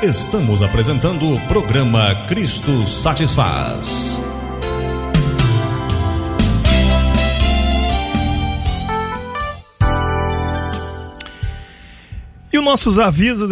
Estamos apresentando o programa Cristo Satisfaz. E os nossos avisos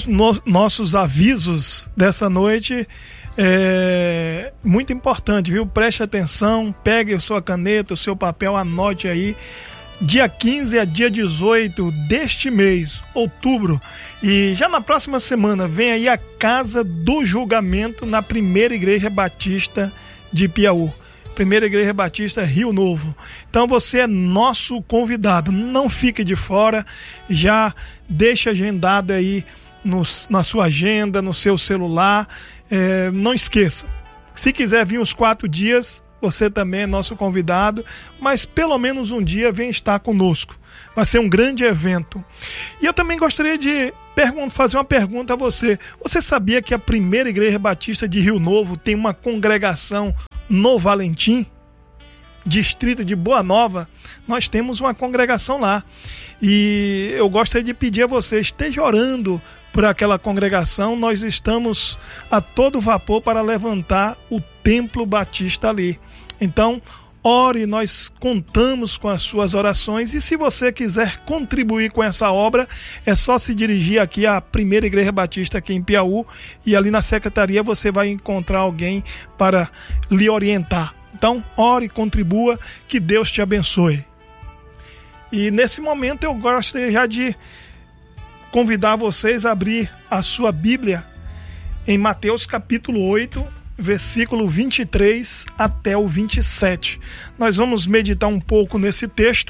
dessa noite é muito importante, viu? Preste atenção, pegue a sua caneta, o seu papel, anote aí. Dia 15 a dia 18 deste mês, outubro, e já na próxima semana vem aí a Casa do Julgamento na Primeira Igreja Batista de Piauí. Primeira Igreja Batista Rio Novo. Então você é nosso convidado, não fique de fora, já deixa agendado aí na sua agenda, no seu celular, não esqueça. Se quiser vir os 4 dias, você também é nosso convidado, mas pelo menos um dia vem estar conosco. Vai ser um grande evento. E eu também gostaria de fazer uma pergunta a você. Você sabia que a Primeira Igreja Batista de Rio Novo tem uma congregação no Valentim, distrito de Boa Nova? Nós temos uma congregação lá. E eu gostaria de pedir a você, esteja orando por aquela congregação. Nós estamos a todo vapor para levantar o Templo Batista ali. Então, ore, nós contamos com as suas orações, e se você quiser contribuir com essa obra, é só se dirigir aqui à Primeira Igreja Batista aqui em Piauí, e ali na secretaria você vai encontrar alguém para lhe orientar. Então, ore, contribua, que Deus te abençoe. E nesse momento eu gostaria já de convidar vocês a abrir a sua Bíblia em Mateus capítulo 8, versículo 23 até o 27. Nós vamos meditar um pouco nesse texto.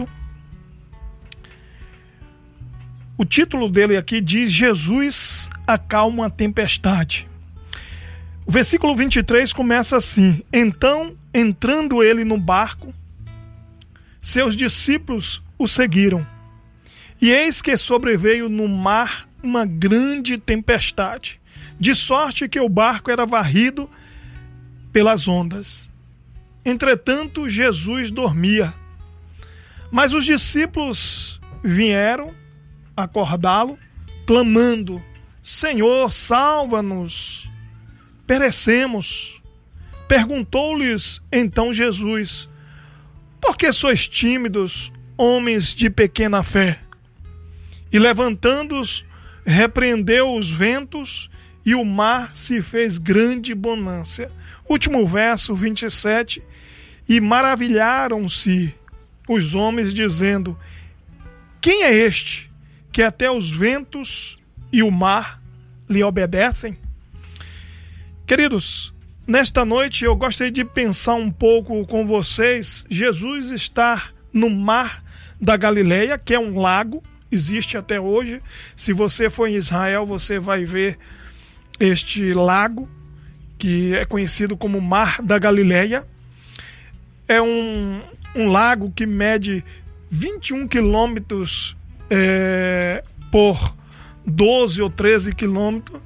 O título dele aqui diz: Jesus acalma a tempestade. O versículo 23 começa assim: Então, entrando ele no barco, seus discípulos o seguiram. E eis que sobreveio no mar uma grande tempestade, de sorte que o barco era varrido pelas ondas. Entretanto, Jesus dormia. Mas os discípulos vieram acordá-lo, clamando: Senhor, salva-nos, perecemos. Perguntou-lhes então Jesus: Por que sois tímidos, homens de pequena fé? E levantando-os, repreendeu os ventos, e o mar se fez grande bonança. Último verso, 27. E maravilharam-se os homens, dizendo: Quem é este, que até os ventos e o mar lhe obedecem? Queridos, nesta noite eu gostaria de pensar um pouco com vocês. Jesus está no mar da Galileia, que é um lago, existe até hoje. Se você for em Israel, você vai ver este lago, que é conhecido como Mar da Galileia. É um lago que mede 21 quilômetros por 12 ou 13 quilômetros.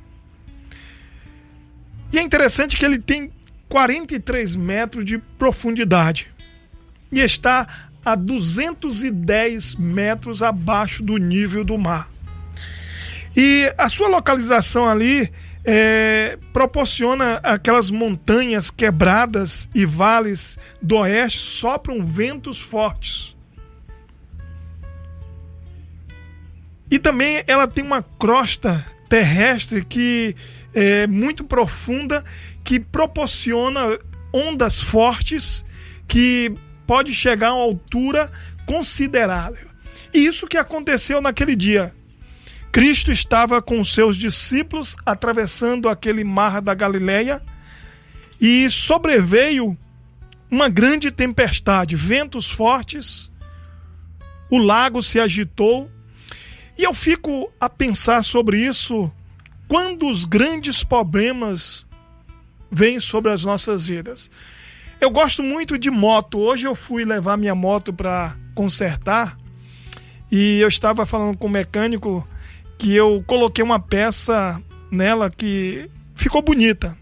E é interessante que ele tem 43 metros de profundidade e está a 210 metros abaixo do nível do mar. E a sua localização ali proporciona aquelas montanhas quebradas e vales do oeste, sopram ventos fortes. E também ela tem uma crosta terrestre que é muito profunda, que proporciona ondas fortes que pode chegar a uma altura considerável. E isso que aconteceu naquele dia. Cristo estava com os seus discípulos atravessando aquele mar da Galileia e sobreveio uma grande tempestade, ventos fortes, o lago se agitou. E eu fico a pensar sobre isso quando os grandes problemas vêm sobre as nossas vidas. Eu gosto muito de moto. Hoje eu fui levar minha moto para consertar e eu estava falando com o mecânico que eu coloquei uma peça nela que ficou bonita,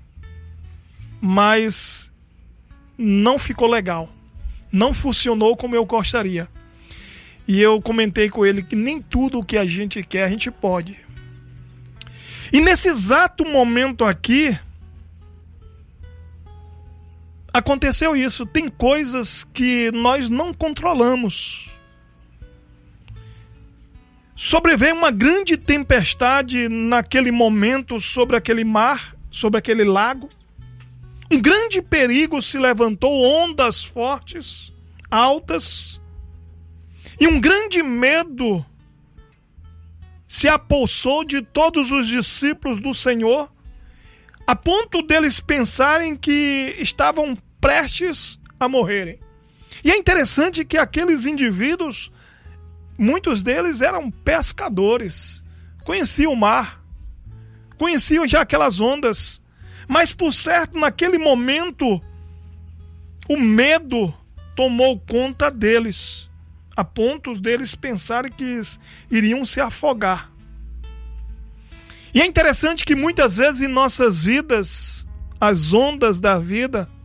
mas não ficou legal, não funcionou como eu gostaria. E eu comentei com ele que nem tudo o que a gente quer a gente pode. E nesse exato momento aqui, aconteceu isso. Tem coisas que nós não controlamos. Sobreveio uma grande tempestade naquele momento sobre aquele mar, sobre aquele lago. Um grande perigo se levantou, ondas fortes, altas. E um grande medo se apossou de todos os discípulos do Senhor, a ponto deles pensarem que estavam prestes a morrerem. E é interessante que aqueles indivíduos, muitos deles eram pescadores, conheciam o mar, conheciam já aquelas ondas, mas por certo, naquele momento, o medo tomou conta deles, a ponto deles pensarem que iriam se afogar. E é interessante que muitas vezes em nossas vidas, as ondas da vida